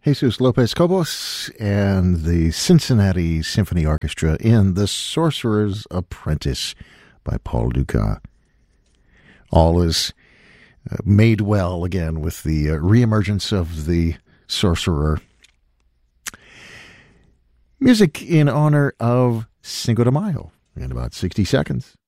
Jesus Lopez Cobos and the Cincinnati Symphony Orchestra in The Sorcerer's Apprentice by Paul Dukas. All is made well again with the reemergence of the sorcerer. Music in honor of Cinco de Mayo in about 60 seconds.